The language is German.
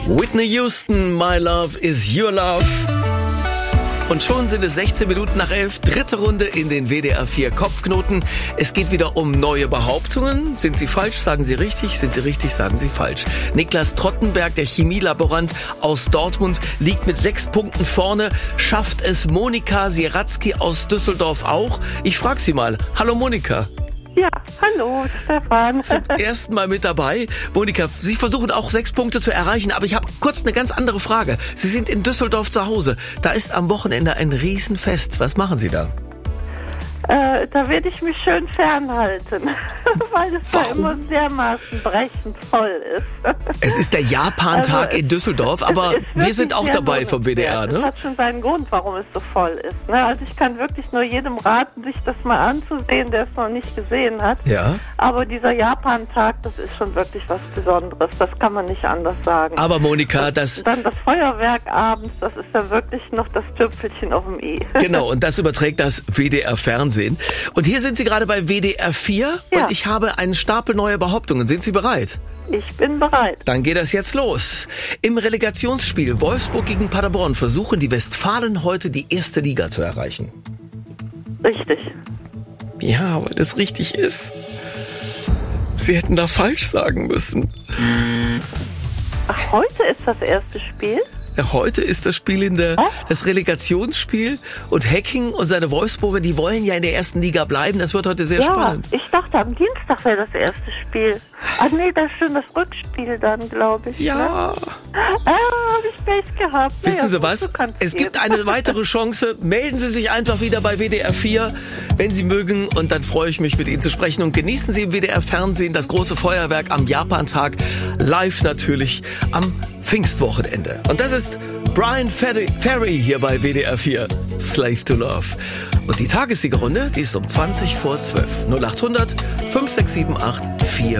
Whitney Houston, My Love is Your Love. Und schon sind es 16 Minuten nach 11, dritte Runde in den WDR 4 Kopfknoten. Es geht wieder um neue Behauptungen. Sind sie falsch, sagen sie richtig. Sind sie richtig, sagen sie falsch. Niklas Trottenberg, der Chemielaborant aus Dortmund, liegt mit 6 Punkten vorne. Schafft es Monika Sieradski aus Düsseldorf auch? Ich frage sie mal. Hallo Monika. Ja, hallo Stefan. Zum ersten Mal mit dabei. Monika, Sie versuchen auch 6 Punkte zu erreichen, aber ich habe kurz eine ganz andere Frage. Sie sind in Düsseldorf zu Hause. Da ist am Wochenende ein Riesenfest. Was machen Sie da? Da werde ich mich schön fernhalten, weil es da immer dermaßen brechend voll ist. Es ist der Japan-Tag in Düsseldorf, aber wir sind auch dabei vom WDR, ne? Das hat schon seinen Grund, warum es so voll ist. Ne? Also ich kann wirklich nur jedem raten, sich das mal anzusehen, der es noch nicht gesehen hat. Ja. Aber dieser Japan-Tag, das ist schon wirklich was Besonderes. Das kann man nicht anders sagen. Aber Monika, dann das Feuerwerk abends, das ist dann wirklich noch das Tüpfelchen auf dem i. Genau, und das überträgt das WDR-Fernsehen. Und hier sind Sie gerade bei WDR 4 und ich habe einen Stapel neuer Behauptungen. Sind Sie bereit? Ich bin bereit. Dann geht das jetzt los. Im Relegationsspiel Wolfsburg gegen Paderborn versuchen die Westfalen heute die erste Liga zu erreichen. Richtig. Ja, weil es richtig ist. Sie hätten da falsch sagen müssen. Ach, heute ist das erste Spiel? Ja, heute ist das Spiel das Relegationsspiel und Hacking und seine Wolfsburger, die wollen ja in der ersten Liga bleiben. Das wird heute sehr spannend. Ich dachte, am Dienstag wäre das erste Spiel. Ach nee, das ist schon das Rückspiel dann, glaube ich. Ja. Ne? Habe ich Pech gehabt. Wissen Sie was? Es gibt eine weitere Chance. Melden Sie sich einfach wieder bei WDR 4, wenn Sie mögen. Und dann freue ich mich, mit Ihnen zu sprechen. Und genießen Sie im WDR-Fernsehen das große Feuerwerk am Japan-Tag. Live natürlich am Pfingstwochenende. Und das ist Brian Ferry hier bei WDR 4. Slave to Love. Und die Tagessiegerrunde, die ist um 20 vor 12. 0800 5678 4